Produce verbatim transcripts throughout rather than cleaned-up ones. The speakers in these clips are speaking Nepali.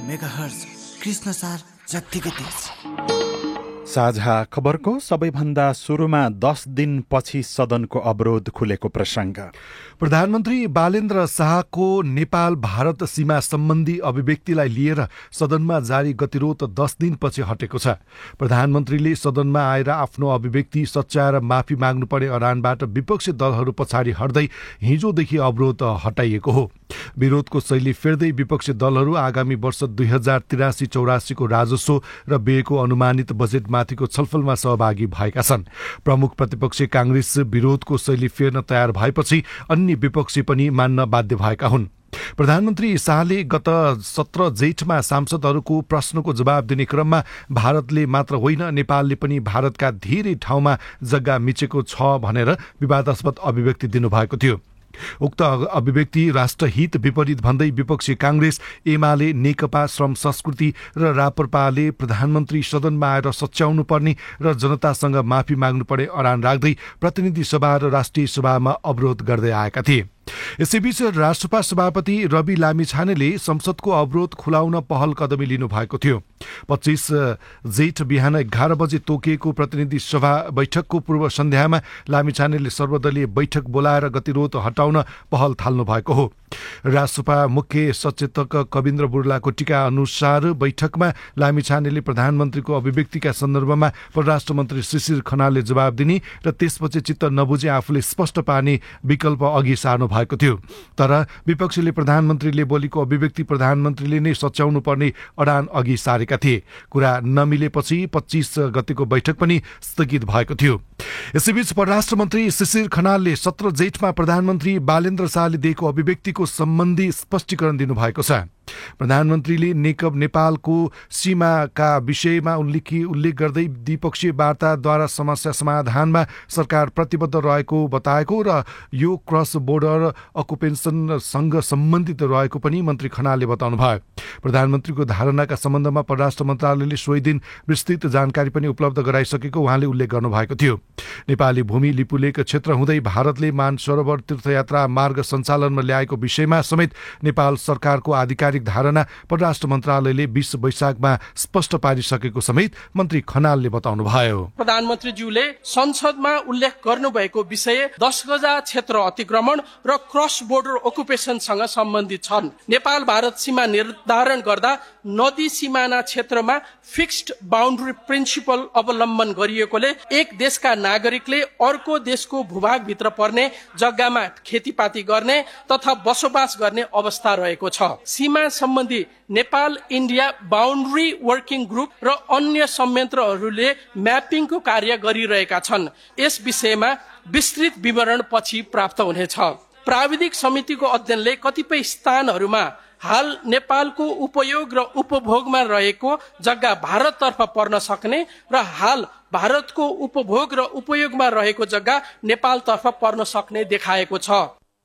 मेगाहर्ज कृष्ण सार जत्तिकै तेज। साझा खबरको सबैभन्दा सुरुमा दस दिनपछि सदनको अवरोध खुलेको प्रसङ्ग। प्रधानमन्त्री बालेन्द्र शाहको नेपाल भारत सीमा सम्बन्धी अभिव्यक्तिलाई लिएर सदनमा जारी गतिरोध दस दिनपछि हटेको छ। प्रधानमन्त्रीले सदनमा आएर आफ्नो अभिव्यक्ति सच्याएर माफी माग्नुपर्ने अडानबाट विपक्षी दलहरू पछाडि हट्दै हिजोदेखि अवरोध हटाइएको हो। विरोधको शैली फेर्दै विपक्षी दलहरू आगामी वर्ष दुई हजार तिरासी चौरासीको राजस्व र व्ययको अनुमानित बजेटमाथिको छलफलमा सहभागी भएका छन्। प्रमुख प्रतिपक्षी कांग्रेस विरोधको शैली फेर्न तयार भएपछि अन्य विपक्षी पनि मान्न बाध्य भएका हुन्। प्रधानमन्त्री शाहले गत सत्र जेठमा सांसदहरूको प्रश्नको जवाब दिने क्रममा भारतले मात्र होइन नेपालले पनि भारतका धेरै ठाउँमा जग्गा मिचेको छ भनेर विवादास्पद अभिव्यक्ति दिनुभएको थियो। उक्त अभिव्यक्ति राष्ट्रहित विपरीत भन्दै विपक्षी कांग्रेस, एमाले, नेकपा, श्रम संस्कृति र राप्रपाले प्रधानमन्त्री सदनमा आएर सच्याउनु पर्ने र जनतासँग माफी माग्नुपर्ने अडान राख्दै प्रतिनिधि सभा र राष्ट्रिय सभामा अवरोध गर्दै आएका थिए। यसैबीच राष्ट्रपा सभापति रवि लामिछानेले संसदको अवरोध खुलाउन पहल कदमी लिनुभएको थियो। पच्चीस जेठ बिहान एघार बजे तोकिएको प्रतिनिधि सभा बैठकको पूर्व सन्ध्यामा लामिछानेले सर्वदलीय बैठक बोलाएर गतिरोध हटाउन पहल थाल्नु भएको हो। राष्ट्रपा मुख्य सचेतक कविन्द्र बुर्लाको टीका अनुसार बैठकमा लामिछानेले प्रधानमन्त्रीको अभिव्यक्तिका सन्दर्भमा परराष्ट्र मन्त्री शिशिर खनालले जवाब दिने र त्यसपछि चित्त नबुझे आफूले स्पष्ट पार्ने विकल्प अघि सार्नु भएको थियो। तर विपक्षीले प्रधानमन्त्रीले बोलेको अभिव्यक्ति प्रधानमन्त्रीले नै सच्याउनु पर्ने अडान अघि सारेका थिए। कुरा नमिलेपछि पच्चीस गतेको बैठक पनि स्थगित भएको थियो। यसैबीच परराष्ट्र मन्त्री शिशिर खनालले सत्र जेठमा प्रधानमन्त्री बालेन्द्र शाहले दिएको अभिव्यक्तिको सम्बन्धी स्पष्टीकरण दिनुभएको छ। प्रधानमन्त्रीले नेकप नेपालको सीमाका विषयमा उल्लेखी उल्लेख गर्दै द्विपक्षीय वार्ताद्वारा समस्या समाधानमा सरकार प्रतिबद्ध रहेको बताएको र यो क्रस बोर्डर अकुपेन्सनसँग सम्बन्धित रहेको पनि मन्त्री खनालले बताउनुभयो। प्रधानमन्त्रीको धारणाका सम्बन्धमा परराष्ट्र मन्त्रालयले सोही दिन विस्तृत जानकारी पनि उपलब्ध गराइसकेको उहाँले उल्लेख गर्नुभएको थियो। नेपाली भूमि लिपुलेक क्षेत्र हुँदै भारतले मानसरोवर तीर्थयात्रा मार्ग सञ्चालनमा ल्याएको विषयमा समेत नेपाल सरकारको आधिकारिक धारणा परराष्ट्र मन्त्रालयले बीस वैशाखमा स्पष्ट पारिसकेको समेत मन्त्री खनालले बताउनुभयो। प्रधानमन्त्रीज्यूले संसदमा उल्लेख गर्नुभएको विषय दस गजा क्षेत्र अतिक्रमण र क्रस बोर्डर ओकुपेसनसँग सम्बन्धित छन्। नेपाल भारत सीमा निर्धारण गर्दा नदी सिमाना क्षेत्रमा फिक्स्ड बाउन्ड्री प्रिन्सिपल अवलम्बन गरिएकोले एक देशका नागरिकले अर्को देशको भूभागभित्र पर्ने जग्गामा खेतीपाती गर्ने तथा बसोबास गर्ने अवस्था रहेको छ। सीमा सम्बन्धी Nepal India boundary working group र अन्य संयन्त्रहरूले म्यापिङको कार्य गरिरहेका छन्। यस विषयमा विस्तृत विवरण पछि प्राप्त हुनेछ। प्राविधिक समितिको अध्ययनले कतिपय स्थानहरूमा हाल नेपालको उपयोग र उपभोगमा रहेको जग्गा भारततर्फ पर्न सक्ने र हाल भारतको उपभोग र उपयोगमा रहेको जग्गा नेपालतर्फ पर्न सक्ने देखाएको छ।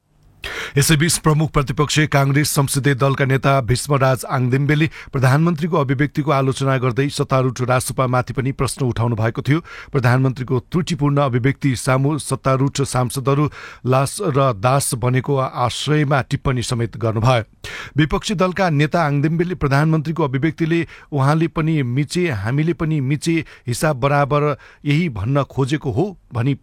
यसैबीच प्रमुख प्रतिपक्षी कांग्रेस संसदीय दलका नेता भीष्मराज आङदेम्बेले प्रधानमन्त्रीको अभिव्यक्तिको आलोचना गर्दै सत्तारूढ राष्ट्रपामाथि पनि प्रश्न उठाउनु भएको थियो। प्रधानमन्त्रीको त्रुटिपूर्ण अभिव्यक्ति सामु सत्तारूढ सांसदहरू लास र दास बनेको आश्रयमा टिप्पणी समेत गर्नुभयो। विपक्षी दलका नेता आङदेम्बेले प्रधानमन्त्रीको अभिव्यक्तिले उहाँले पनि मिचे हामीले पनि मिचे हिसाब बराबर यही भन्न खोजेको हो भनी